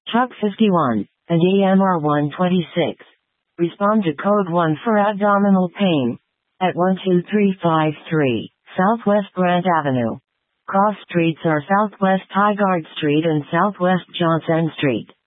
Truck 51, and EMR 126. Respond to code 1 for abdominal pain. At 12353, Southwest Grant Avenue. Cross streets are Southwest Tigard Street and Southwest Johnson Street.